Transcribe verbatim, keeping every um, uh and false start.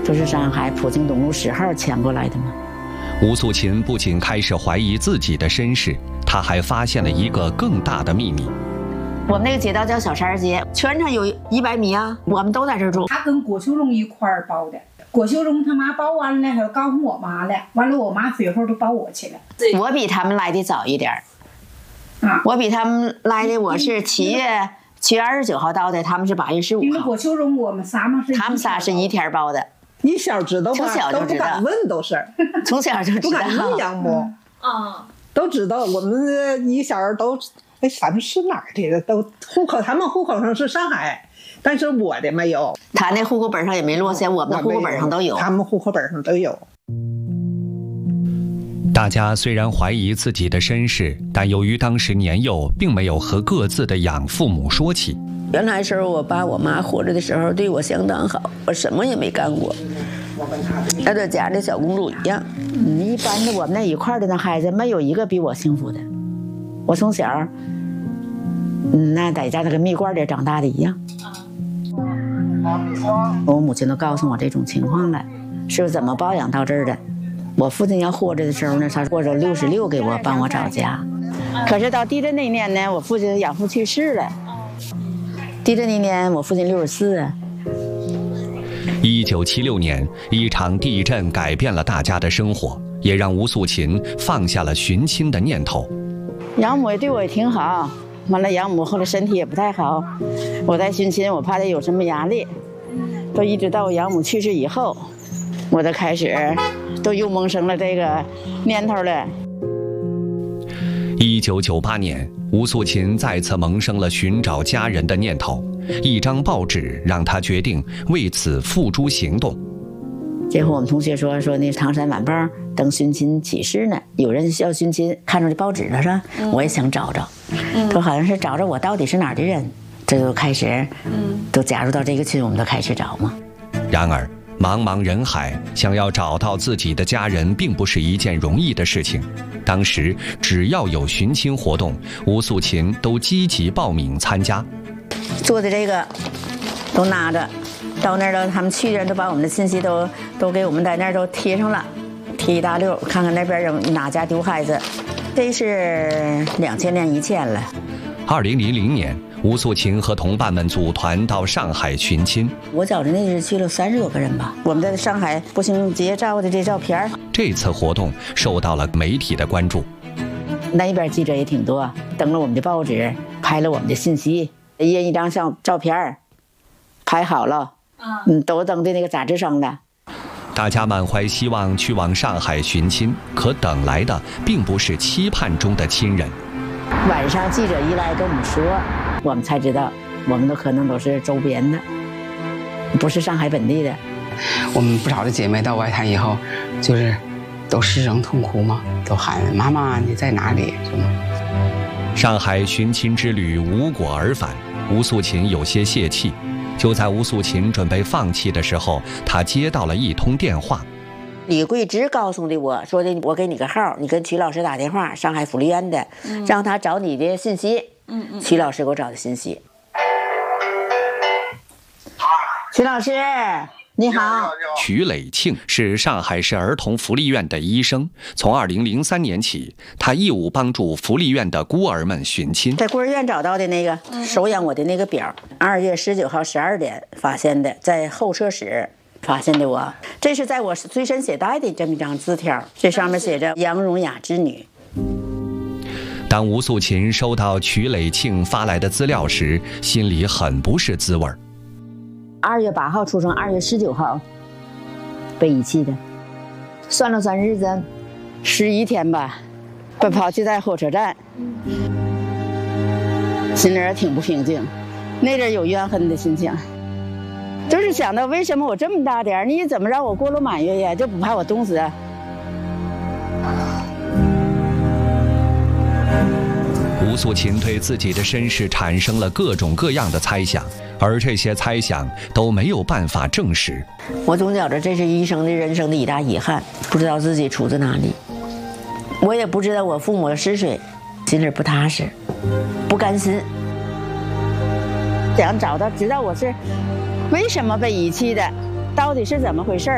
不是上海普京东路十号迁过来的吗？ 吴素琴不仅开始怀疑自己的身世，她还发现了一个更大的秘密。 我们那个街道叫小山街，全长有一百米啊，我们都在这儿住。 他跟郭秀荣一块儿包的，郭秀荣他妈包完了，还要告诉我妈了，完了我妈随后都包我去了。 我比他们来的早一点啊，我比他们来的，我是七月七月二十九号到的，他们是八月十五号。 因为郭秀荣我们仨嘛是， 他们仨是一天包的。 你小知道吧？ 从小就知道， 都不敢问都是， 从小就知道， 不敢问养母， 啊， 都知道。我们一小人都，哎，咱们是哪儿的？都户口，他们户口上是上海，但是我的没有。 他那户口本上也没落下，我们的户口本上都有。 他们户口本上都有。 大家虽然怀疑自己的身世，但由于当时年幼，并没有和各自的养父母说起。 原来时候我爸我妈活着的时候对我相当好，我什么也没干过，跟这家的小公主一样。 嗯，一般的我们那一块的那孩子没有一个比我幸福的。我从小，嗯，那在家那个蜜罐里长大的一样。我母亲都告诉我这种情况了，是怎么包养到这儿的。我父亲要活着的时候呢，他活着六十六给我帮我找家，可是到地震那年呢，我父亲养父去世了。地震那年，我父亲六十四啊。 一九七六年，一场地震改变了大家的生活，也让吴素琴放下了寻亲的念头。 养母也对我也挺好，完了养母后来身体也不太好，我在寻亲，我怕她有什么压力，都一直到我养母去世以后，我都开始都又萌生了这个念头了。 一九九八年，吴素琴再次萌生了寻找家人的念头，一张报纸让她决定为此付诸行动。 这回我们同学说说那《唐山晚报》登寻亲启事呢，有人要寻亲，看着这报纸了是吧？嗯、我也想找找，嗯，说好像是找着我到底是哪儿的人，这就开始，嗯，都加入到这个群，我们都开始找嘛。 然而，茫茫人海，想要找到自己的家人，并不是一件容易的事情。当时只要有寻亲活动，吴素琴都积极报名参加。 做的这个都拿着，到那儿了，他们去的人都把我们的信息都都给我们在那儿都贴上了，贴一大溜，看看那边有哪家丢孩子。这是两千年以前了。 二零零零年，吴素琴和同伴们组团到上海寻亲。 我觉着那是去了三十多个人吧。我们在上海步行街照的这照片。 这次活动受到了媒体的关注， 那边记者也挺多，登了我们的报纸，拍了我们的信息，一人一张相照片，拍好了，嗯，都登在那个杂志上了。 大家满怀希望去往上海寻亲，可等来的并不是期盼中的亲人。 晚上记者一来跟我们说，我们才知道我们的可能都是周边的，不是上海本地的。 我们不少的姐妹到外滩以后，就是都失声痛哭嘛，都喊妈妈你在哪里什么。 上海寻亲之旅无果而返，吴素琴有些泄气。就在吴素琴准备放弃的时候，她接到了一通电话。 李桂芝告诉的我说的，我给你个号，你跟曲老师打电话，上海福利院的，嗯、让他找你的信息。嗯嗯，曲老师给我找的信息。曲老师，你好。 曲磊庆是上海市儿童福利院的医生，从二零零三年起，他义务帮助福利院的孤儿们寻亲。 在孤儿院找到的那个收养我的那个表，二月十九号十二点发现的，在候车室发现的我。这是在我随身携带的这么一张字条，这上面写着杨荣雅之女。 当吴素琴收到曲磊庆发来的资料时，心里很不是滋味。 二月八号出生，二月十九号被遗弃的。算了算日子，十一天吧，被抛弃在火车站，心里也挺不平静，那阵有怨恨的心情，就是想到为什么我这么大点，你怎么让我过了满月呀？就不怕我冻死啊？ 吴素琴对自己的身世产生了各种各样的猜想，而这些猜想都没有办法证实。 我总觉着这是一生的人生的一大遗憾，不知道自己出自哪里，我也不知道我父母是谁，心里不踏实，不甘心，想找到知道我是为什么被遗弃的，到底是怎么回事。